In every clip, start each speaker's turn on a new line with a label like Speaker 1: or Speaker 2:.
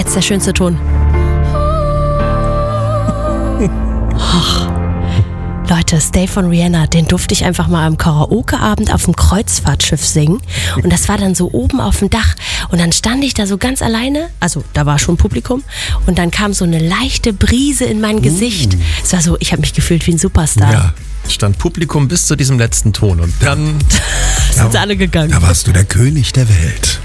Speaker 1: jetzt der schönste Ton. Och. Leute, Stay von Rihanna, den durfte ich einfach mal am Karaoke-Abend auf dem Kreuzfahrtschiff singen. Und das war dann so oben auf dem Dach. Und dann stand ich da so ganz alleine, also da war schon Publikum. Und dann kam so eine leichte Brise in mein Gesicht. Es war so, ich habe mich gefühlt wie ein Superstar.
Speaker 2: Ja, stand Publikum bis zu diesem letzten Ton. Und dann
Speaker 1: sind sie alle gegangen.
Speaker 3: Da warst du der König der Welt.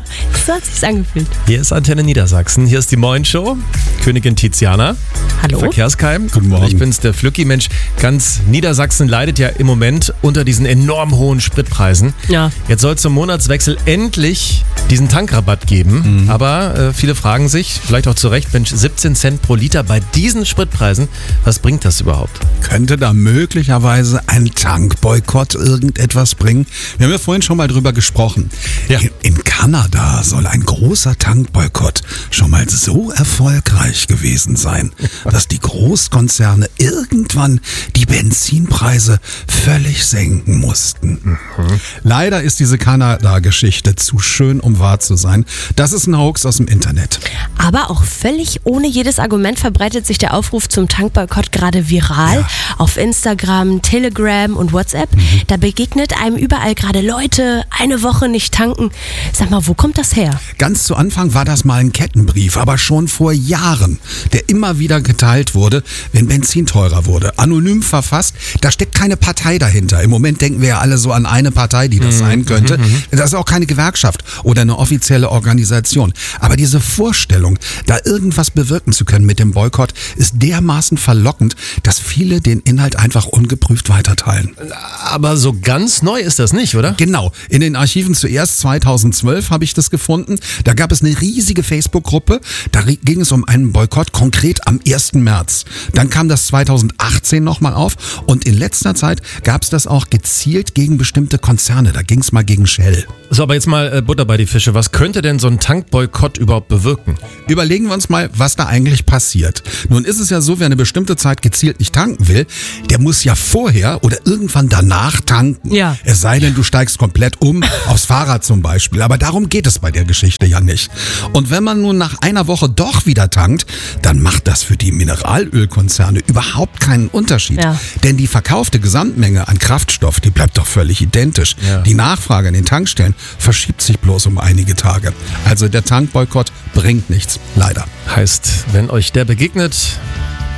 Speaker 1: So hat sich's angefühlt.
Speaker 2: Hier ist Antenne Niedersachsen. Hier ist die Moin Show. Königin Tiziana.
Speaker 1: Hallo.
Speaker 2: Verkehrskeim.
Speaker 3: Guten Morgen.
Speaker 2: Ich bin's, der Flücki. Mensch, ganz Niedersachsen leidet ja im Moment unter diesen enorm hohen Spritpreisen.
Speaker 1: Ja.
Speaker 2: Jetzt soll es zum Monatswechsel endlich diesen Tankrabatt geben. Aber viele fragen sich, vielleicht auch zu Recht, Mensch, 17 Cent pro Liter bei diesen Spritpreisen, was bringt das überhaupt?
Speaker 3: Könnte da möglicherweise ein Tankboykott irgendetwas bringen? Wir haben ja vorhin schon mal drüber gesprochen.
Speaker 2: Ja.
Speaker 3: In Kanada soll ein großer Tankboykott schon mal so erfolgreich gewesen sein, dass die Großkonzerne irgendwann die Benzinpreise völlig senken mussten. Leider ist diese Kanada-Geschichte zu schön, um wahr zu sein. Das ist ein Hoax aus dem Internet.
Speaker 1: Aber auch völlig ohne jedes Argument verbreitet sich der Aufruf zum Tankboykott gerade viral.
Speaker 3: Ja.
Speaker 1: Auf Instagram, Telegram und WhatsApp. Da begegnet einem überall gerade Leute, eine Woche nicht tanken. Sag mal, wo kommt das her?
Speaker 3: Ganz zu Anfang war das mal ein Kettenbrief, aber schon vor Jahren, der immer wieder geteilt wurde, wenn Benzin teurer wurde. Anonym verfasst, da steckt keine Partei dahinter. Im Moment denken wir ja alle so an eine Partei, die das sein könnte. Das ist auch keine Gewerkschaft oder eine offizielle Organisation. Aber diese Vorstellung, da irgendwas bewirken zu können mit dem Boykott, ist dermaßen verlockend, dass viele den Inhalt einfach ungeprüft weiterteilen.
Speaker 2: Aber so ganz neu ist das nicht, oder?
Speaker 3: Genau, in den Archiven zuerst 2012 habe ich das gefunden. Da gab es eine riesige Facebook-Gruppe, da ging es um einen Boykott konkret am 1. März. Dann kam das 2018 nochmal auf und in letzter Zeit gab es das auch gezielt gegen bestimmte Konzerne. Da ging es mal gegen Shell.
Speaker 2: So, aber jetzt mal Butter bei die Fische. Was könnte denn so ein Tankboykott überhaupt bewirken?
Speaker 3: Überlegen wir uns mal, was da eigentlich passiert. Nun ist es ja so, wer eine bestimmte Zeit gezielt nicht tanken will, der muss ja vorher oder irgendwann danach tanken.
Speaker 1: Ja.
Speaker 3: Es sei denn, du steigst komplett um, aufs Fahrrad zum Beispiel. Aber darum geht es bei der Geschichte ja nicht. Und wenn man nun nach einer Woche doch wieder tankt, dann macht das für die Mineralölkonzerne überhaupt keinen Unterschied.
Speaker 1: Ja.
Speaker 3: Denn die verkaufte Gesamtmenge an Kraftstoff, die bleibt doch völlig identisch.
Speaker 2: Ja.
Speaker 3: Die Nachfrage an den Tankstellen verschiebt sich bloß um einige Tage. Also der Tankboykott bringt nichts, leider.
Speaker 2: Heißt, wenn euch der begegnet,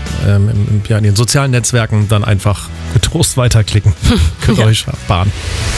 Speaker 2: in den sozialen Netzwerken, dann einfach getrost weiterklicken. Könnt ihr euch sparen.